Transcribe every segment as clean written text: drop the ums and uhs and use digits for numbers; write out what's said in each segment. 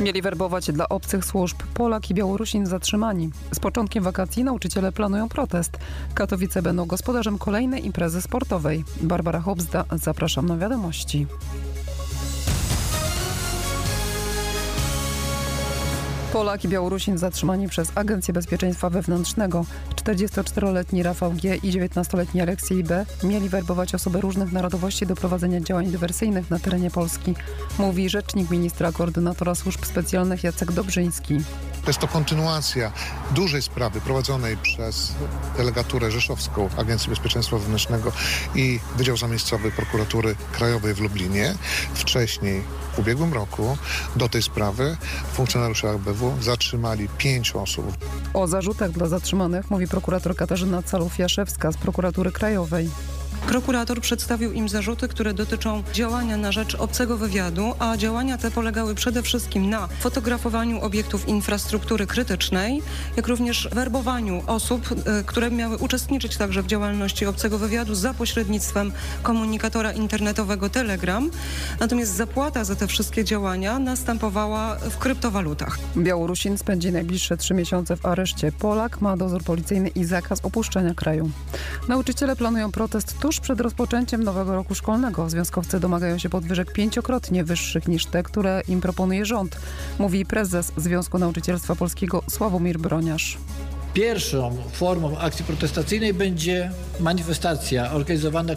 Mieli werbować dla obcych służb. Polak i Białorusin zatrzymani. Z początkiem wakacji nauczyciele planują protest. Katowice będą gospodarzem kolejnej imprezy sportowej. Barbara Hobzda, zapraszam na wiadomości. Polak i Białorusin zatrzymani przez Agencję Bezpieczeństwa Wewnętrznego. 44-letni Rafał G. i 19-letni Aleksiej B. mieli werbować osoby różnych narodowości do prowadzenia działań dywersyjnych na terenie Polski, mówi rzecznik ministra koordynatora służb specjalnych Jacek Dobrzyński. Jest to kontynuacja dużej sprawy prowadzonej przez delegaturę rzeszowską Agencji Bezpieczeństwa Wewnętrznego i Wydział Zamiejscowy Prokuratury Krajowej w Lublinie. Wcześniej, w ubiegłym roku, do tej sprawy funkcjonariusze ABW zatrzymali 5 osób. O zarzutach dla zatrzymanych mówi prokurator Katarzyna Calów-Jaszewska z Prokuratury Krajowej. Prokurator przedstawił im zarzuty, które dotyczą działania na rzecz obcego wywiadu, a działania te polegały przede wszystkim na fotografowaniu obiektów infrastruktury krytycznej, jak również werbowaniu osób, które miały uczestniczyć także w działalności obcego wywiadu za pośrednictwem komunikatora internetowego Telegram. Natomiast zapłata za te wszystkie działania następowała w kryptowalutach. Białorusin spędzi najbliższe 3 miesiące w areszcie. Polak ma dozór policyjny i zakaz opuszczania kraju. Nauczyciele planują protest tuż przed rozpoczęciem nowego roku szkolnego. Związkowcy domagają się podwyżek 5-krotnie wyższych niż te, które im proponuje rząd, mówi prezes Związku Nauczycielstwa Polskiego Sławomir Broniarz. Pierwszą formą akcji protestacyjnej będzie manifestacja organizowana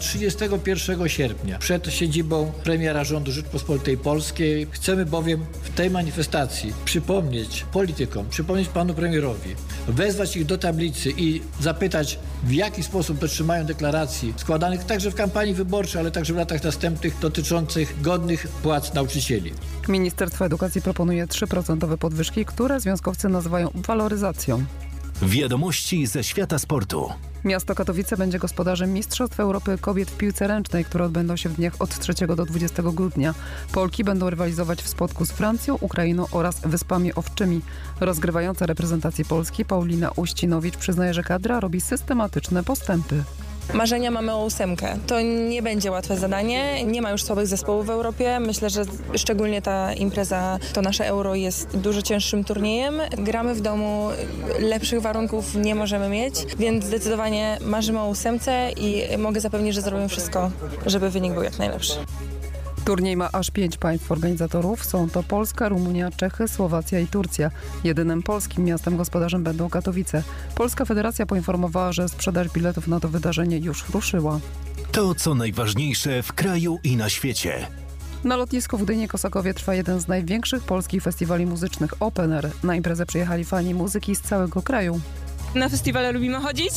31 sierpnia przed siedzibą premiera rządu Rzeczypospolitej Polskiej. Chcemy bowiem w tej manifestacji przypomnieć politykom, przypomnieć panu premierowi, wezwać ich do tablicy i zapytać, w jaki sposób dotrzymają deklaracji składanych także w kampanii wyborczej, ale także w latach następnych dotyczących godnych płac nauczycieli. Ministerstwo Edukacji proponuje 3% podwyżki, które związkowcy nazywają waloryzacją. Wiadomości ze świata sportu. Miasto Katowice będzie gospodarzem Mistrzostw Europy Kobiet w piłce ręcznej, które odbędą się w dniach od 3 do 20 grudnia. Polki będą rywalizować w spotku z Francją, Ukrainą oraz Wyspami Owczymi. Rozgrywająca reprezentację Polski Paulina Uścinowicz przyznaje, że kadra robi systematyczne postępy. Marzenia mamy o 8. To nie będzie łatwe zadanie. Nie ma już słabych zespołów w Europie. Myślę, że szczególnie ta impreza, to nasze Euro jest dużo cięższym turniejem. Gramy w domu, lepszych warunków nie możemy mieć, więc zdecydowanie marzymy o 8 i mogę zapewnić, że zrobimy wszystko, żeby wynik był jak najlepszy. Turniej ma aż 5 państw organizatorów. Są to Polska, Rumunia, Czechy, Słowacja i Turcja. Jedynym polskim miastem gospodarzem będą Katowice. Polska Federacja poinformowała, że sprzedaż biletów na to wydarzenie już ruszyła. To, co najważniejsze w kraju i na świecie. Na lotnisku w Gdyni-Kosakowie trwa jeden z największych polskich festiwali muzycznych Open Air. Na imprezę przyjechali fani muzyki z całego kraju. Na festiwale lubimy chodzić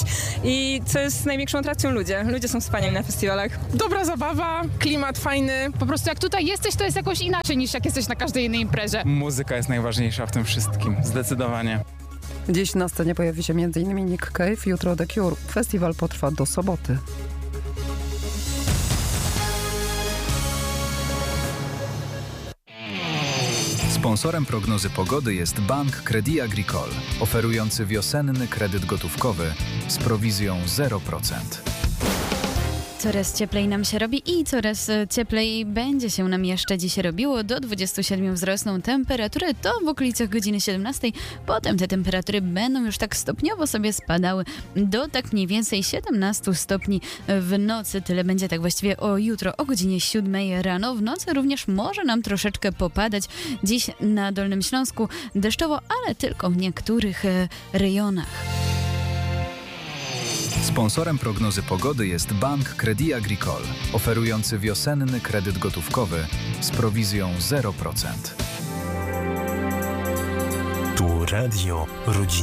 i co jest największą atrakcją ludzie. Ludzie są wspaniali na festiwalach. Dobra zabawa, klimat fajny. Po prostu jak tutaj jesteś, to jest jakoś inaczej niż jak jesteś na każdej innej imprezie. Muzyka jest najważniejsza w tym wszystkim, zdecydowanie. Dziś na scenie pojawi się m.in. Nick Cave, jutro The Cure. Festiwal potrwa do soboty. Sponsorem prognozy pogody jest Bank Crédit Agricole, oferujący wiosenny kredyt gotówkowy z prowizją 0%. Coraz cieplej nam się robi i coraz cieplej będzie się nam jeszcze dziś robiło. Do 27 wzrosną temperatury, to w okolicach godziny 17. Potem te temperatury będą już tak stopniowo sobie spadały do tak mniej więcej 17 stopni w nocy. Tyle będzie tak właściwie jutro o godzinie 7 rano. W nocy również może nam troszeczkę popadać. Dziś na Dolnym Śląsku deszczowo, ale tylko w niektórych rejonach. Sponsorem prognozy pogody jest Bank Crédit Agricole, oferujący wiosenny kredyt gotówkowy z prowizją 0%. Tu Radio Rodzina.